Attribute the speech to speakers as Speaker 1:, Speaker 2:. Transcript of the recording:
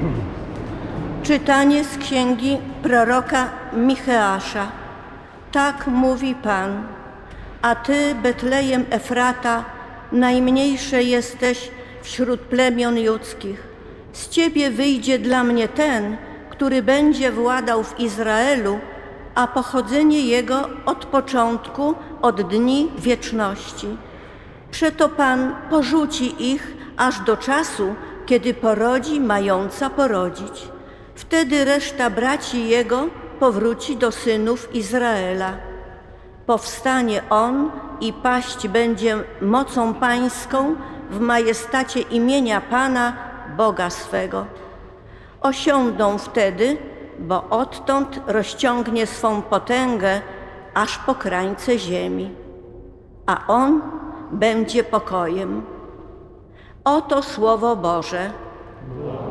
Speaker 1: Czytanie z księgi proroka Micheasza. Tak mówi Pan: a Ty, Betlejem Efrata, najmniejsze jesteś wśród plemion judzkich. Z Ciebie wyjdzie dla mnie ten, który będzie władał w Izraelu, a pochodzenie Jego od początku, od dni wieczności. Przeto Pan porzuci ich aż do czasu, kiedy porodzi mająca porodzić. Wtedy reszta braci Jego powróci do synów Izraela. Powstanie On i paść będzie mocą pańską w majestacie imienia Pana, Boga swego. Osiądą wtedy, bo odtąd rozciągnie swą potęgę aż po krańce ziemi, a On będzie pokojem. Oto Słowo Boże.